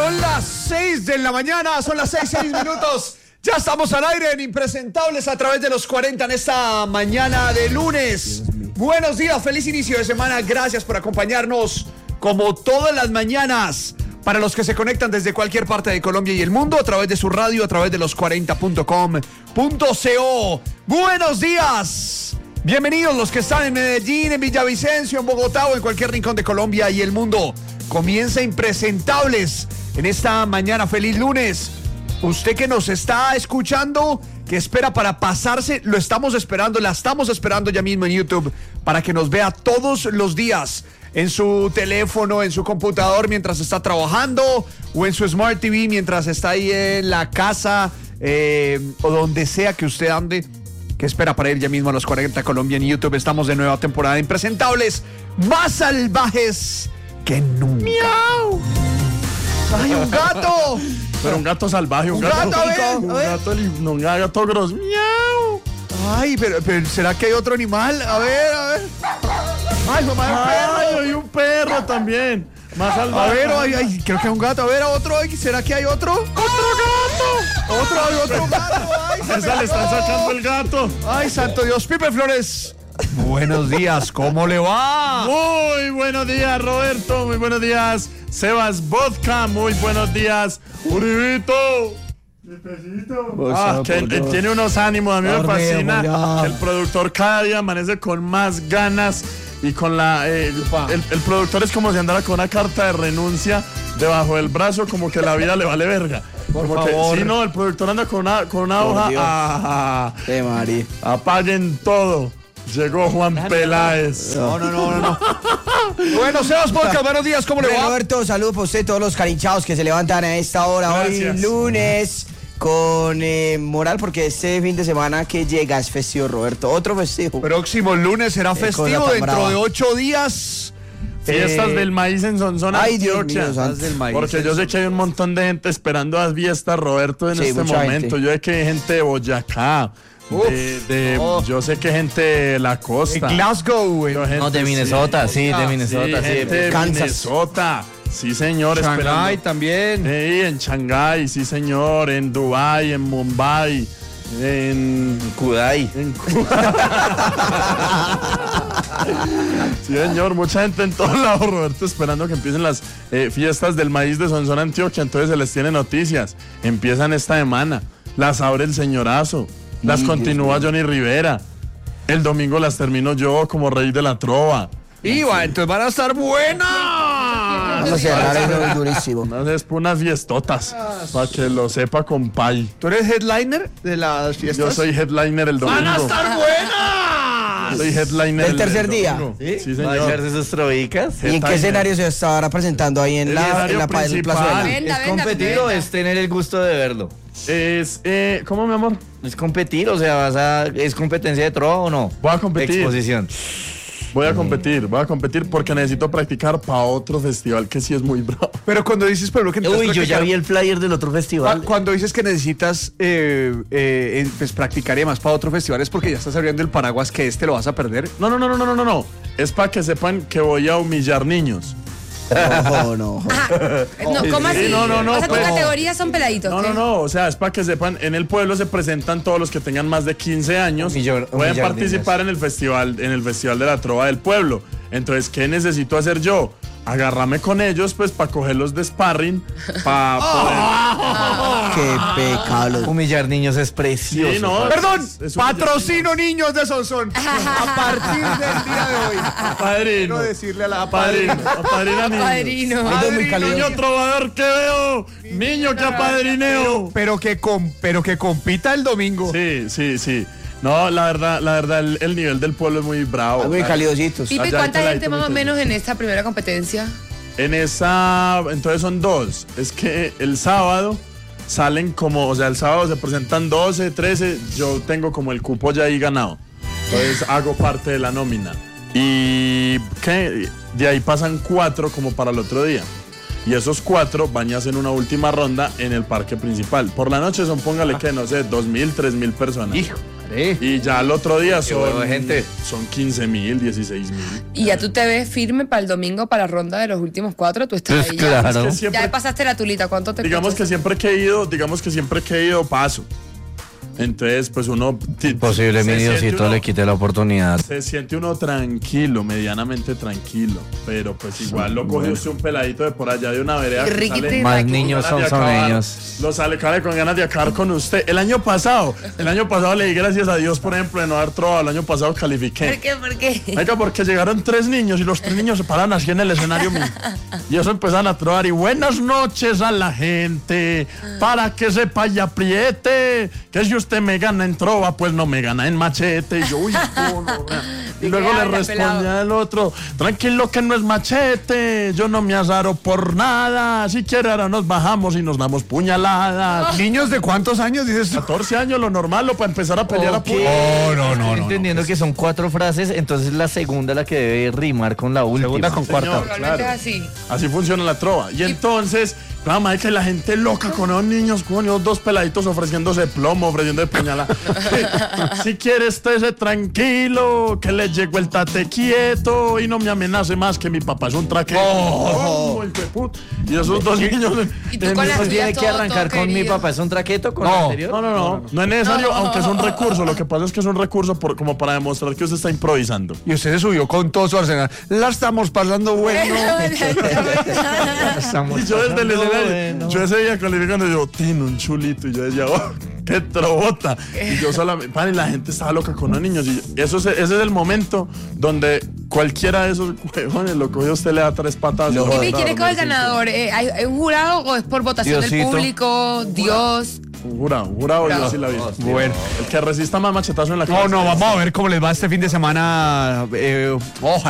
Son las 6 de la mañana, son las 6 minutos. Ya estamos al aire en Impresentables a través de los 40 en esta mañana de lunes. Buenos días, feliz inicio de semana. Gracias por acompañarnos como todas las mañanas. Para los que se conectan desde cualquier parte de Colombia y el mundo a través de su radio, a través de los 40.com.co. Buenos días. Bienvenidos los que están en Medellín, en Villavicencio, en Bogotá o en cualquier rincón de Colombia y el mundo. Comienza Impresentables en esta mañana. Feliz lunes. Usted que nos está escuchando, que espera para pasarse, lo estamos esperando, la estamos esperando ya mismo en YouTube para que nos vea todos los días en su teléfono, en su computador mientras está trabajando o en su Smart TV mientras está ahí en la casa o donde sea que usted ande. Que espera para ir ya mismo a los 40 Colombia en YouTube. Estamos de nueva temporada de Impresentables, más salvajes que nunca. ¡Miau! ¡Ay, un gato! Pero un gato salvaje, un gato un gato grosso. ¡Miau! Ay, pero ¿será que hay otro animal? A ver. Ay, mamá, hay un perro también. Más salvaje. A ver, ay, creo que hay un gato. A ver, otro. ¿Será que hay otro? ¡Otro gato! Otro gato. Ay, esa le están sacando el gato. Ay, santo Dios. Pipe Flores. Buenos días, ¿cómo le va? Muy buenos días, Roberto. Muy buenos días, Sebas Vodka. Muy buenos días, Uribito. Tiene unos ánimos, a mí me fascina. El productor cada día amanece con más ganas y con la... el productor es como si andara con una carta de renuncia debajo del brazo, como que la vida le vale verga. Por favor. Sí, no, el productor anda con una hoja. Apaguen todo. Llegó Juan Peláez. No. Bueno, Sebas Vodka, buenos días, ¿cómo le va? Roberto, saludos para usted, todos los carinchados que se levantan a esta hora. Gracias. Hoy lunes con moral, porque este fin de semana que llega es festivo, Roberto. Otro festivo. Próximo lunes será festivo, dentro brava. de 8 días. Fiestas del maíz en Sonsona, ay, Dios Antioquia. mío, santo. Del maíz. Porque yo sé que hay un montón de gente esperando las fiestas, Roberto, en Sí, este mucha momento. gente. Yo sé que hay gente de Boyacá. Yo sé que gente de la costa. Glasgow, güey. No, de Minnesota, sí, de Minnesota, sí. Gente de Kansas. Minnesota. Sí, señor. Shanghái esperando. también. Sí, en Shanghái, sí, señor. En Dubái, en Mumbai, en Kudai. Sí, señor, mucha gente en todos lados, Roberto, esperando que empiecen las fiestas del maíz de Sonsona, Antioquia. Entonces se les tiene noticias. Empiezan esta semana. Las abre el señorazo. Las continúa Johnny Rivera. El domingo las termino yo como rey de la trova. Y bueno, entonces van a estar buenas. Vamos a cerrar eso durísimo. Unas fiestotas, para que lo sepa, compay. ¿Tú eres headliner de las fiestas? Yo soy headliner el domingo. ¡Van a estar buenas! Soy headliner ¿Del tercer día? domingo. Sí, ¿Va a señor. echarse sus trovicas? ¿Y en qué escenario se estará presentando ahí en El la escenario principal. plazuela? ¿Es competir o es tener el gusto de verlo? Es, ¿cómo, mi amor? Es competir, o sea, ¿es competencia de trova o no? Voy a competir. Exposición. Voy a competir porque necesito practicar para otro festival que sí es muy bravo. Pero cuando dices, pero lo que Uy, yo ya vi el flyer del otro festival. Cuando dices que necesitas pues practicar y más para otro festival es porque ya estás abriendo el paraguas que lo vas a perder. No. Es para que sepan que voy a humillar niños. No. No, ¿cómo así? No, O sea, tu pues. categoría son peladitos. No, o sea, es para que sepan, en el pueblo se presentan todos los que tengan más de 15 años, pueden participar en el festival de la trova del pueblo. Entonces, ¿qué necesito hacer yo? Agarrarme con ellos, pues, para cogerlos de sparring, para poder... Qué pecado. Humillar niños es precioso. Sí, no, Perdón, es un patrocino niños de Sonsón. A partir del día de hoy. padrino. Quiero decirle a la Padrino, apadrina niños. Padrino. Niño trovador que veo, niño que apadrineo. Pero que compita el domingo. Sí. No, la verdad, el nivel del pueblo es muy bravo. Muy calidositos. Pipe, Allá ¿cuánta hay que gente la- más o menos en esta primera competencia? Entonces son dos. Es que el sábado salen como, o sea, el sábado se presentan 12, 13, yo tengo como el cupo ya ahí ganado. Entonces hago parte de la nómina. Y ¿qué? De ahí pasan 4 como para el otro día. Y esos 4 van y hacen una última ronda en el parque principal. Por la noche son, póngale que, no sé, 2.000, 3.000 personas. Hijo. Sí. Y ya el otro día huevo de gente. son 15.000, 16.000. Y ya tú te ves firme para el domingo, para la ronda de los últimos 4, tú estás Pues ahí. Ya. claro. Es que Ya siempre, pasaste la tulita, ¿cuánto te digamos costó? que siempre que he ido, paso. Entonces, pues uno... Posible mi se siente Diosito uno- le quite la oportunidad. Se siente uno tranquilo, medianamente tranquilo, pero pues igual lo coge usted un peladito de por allá de una vereda que Riquiti, sale Más Con niños con ganas son de acabar, niños. Lo sale con ganas de acabar con usted. El año pasado le di gracias a Dios, por ejemplo, de no haber trovado. El año pasado califiqué. ¿Por qué? ¿Por qué? Venga, porque llegaron 3 niños y los 3 niños se paran así en el escenario mío. Y eso empezaron a trobar. Y buenas noches a la gente, para que sepa y apriete, que si usted me gana en trova, pues no me gana en machete. Y yo, uy, no. Y ¿De luego qué le habla, respondía pelado? el otro, tranquilo que no es machete, yo no me azaro por nada, si quiere ahora nos bajamos y nos damos puñaladas. ¿Niños de cuántos años dices tú? 14 años, lo normal, lo para empezar a pelear a Ok. puñaladas. Estoy entendiendo que son 4 frases, entonces la segunda la que debe rimar con la última. Segunda con cuarta. Señor, Normalmente claro. es así. Así funciona la trova. Y entonces, claro, madre, que la gente loca con los niños, coño, 2 peladitos ofreciéndose plomo, ofreciendo de puñalada. Si quiere, estése tranquilo, que le llegó el tate quieto y no me amenace más que mi papá es un traqueto. Oh, hijo de puta. Y esos 2 niños. Y tú con las Pues tuyas tiene que todo, arrancar todo con mi querido. papá, ¿es un traqueto con No. el anterior? No es necesario, aunque es un recurso. Lo que pasa es que es un recurso como para demostrar que usted está improvisando. Y usted se subió con todo su arsenal. La estamos pasando bueno. Y yo desde el escenario, yo ese día calificando, yo, tiene un chulito, y yo decía, oh, qué trobota. Y yo solamente, pan, y la gente estaba loca con los niños. Y ese es el momento donde cualquiera de esos huevones lo coge, usted le da 3 patadas. ¿Y quién es el ganador? ¿Hay un jurado o es por votación del Diosito. público? Dios. Un jurado, yo sí la vi. Bueno. El que resista más machetazo en la cara. No, vamos a ver cómo les va este fin de semana. Ojalá.